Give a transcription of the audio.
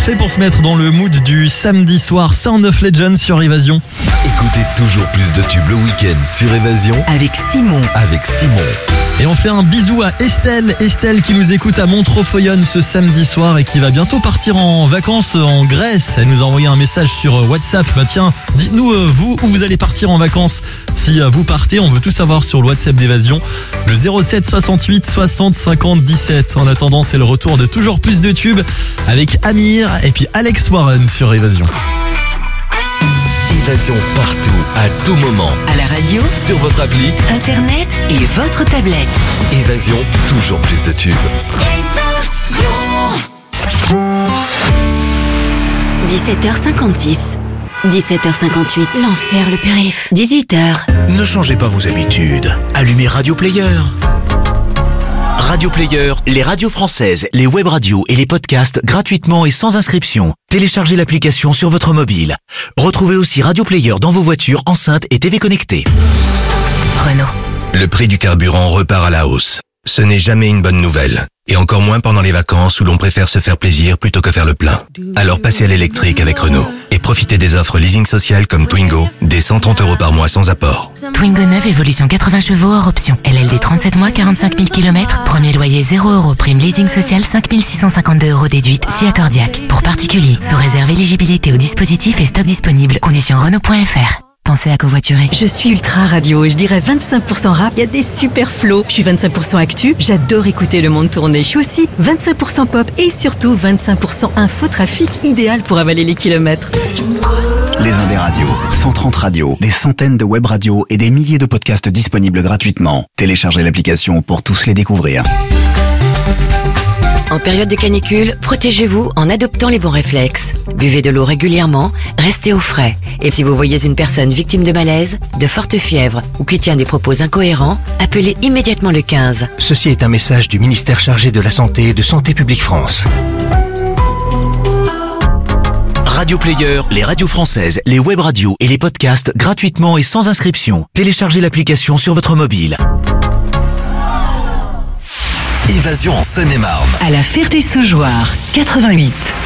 parfait pour se mettre dans le mood du samedi soir. Sound of Legends sur Évasion. Écoutez toujours plus de tubes le week-end sur Évasion avec Simon. Et on fait un bisou à Estelle qui nous écoute à Montreux-Foyonne ce samedi soir et qui va bientôt partir en vacances en Grèce. Elle nous a envoyé un message sur WhatsApp. Bah tiens, dites-nous vous où vous allez partir en vacances. Si vous partez, on veut tout savoir sur le WhatsApp d'Évasion. Le 07 68 60 50 17. En attendant, c'est le retour de toujours plus de tubes avec Amir et puis Alex Warren sur Évasion. Évasion partout, à tout moment. À la radio, Sur votre appli, internet et votre tablette. Évasion, toujours plus de tubes. 17h56. 17h58. L'enfer le périph'. 18h. Ne changez pas vos habitudes. Allumez Radio Player. Radio Player, les radios françaises, les web radios et les podcasts gratuitement et sans inscription. Téléchargez l'application sur votre mobile. Retrouvez aussi Radio Player dans vos voitures, enceintes et TV connectées. Renault. Le prix du carburant repart à la hausse. Ce n'est jamais une bonne nouvelle. Et encore moins pendant les vacances où l'on préfère se faire plaisir plutôt que faire le plein. Alors passez à l'électrique avec Renault. Et profitez des offres leasing social comme Twingo, des 130 € par mois sans apport. Twingo 9, évolution 80 chevaux hors option. LLD 37 mois, 45 000 km. Premier loyer 0 €. Prime leasing social 5 652 € déduite, si accordiaque. Pour particuliers, sous réserve éligibilité au dispositif et stock disponible. Conditions Renault.fr. Pensez à covoiturer. Je suis ultra radio et je dirais 25% rap. Il y a des super flows. Je suis 25% actu. J'adore écouter le monde tourner. Je suis aussi 25% pop et surtout 25% infotrafic, idéal pour avaler les kilomètres. Les Indés radios, 130 radios, des centaines de web radios et des milliers de podcasts disponibles gratuitement. Téléchargez l'application pour tous les découvrir. En période de canicule, protégez-vous en adoptant les bons réflexes. Buvez de l'eau régulièrement, restez au frais. Et si vous voyez une personne victime de malaise, de forte fièvre ou qui tient des propos incohérents, appelez immédiatement le 15. Ceci est un message du ministère chargé de la Santé et de Santé publique France. Radio Player, les radios françaises, les web radios et les podcasts gratuitement et sans inscription. Téléchargez l'application sur votre mobile. Évasion en Seine-et-Marne. À la Ferté-Sous-Jouarre, 88.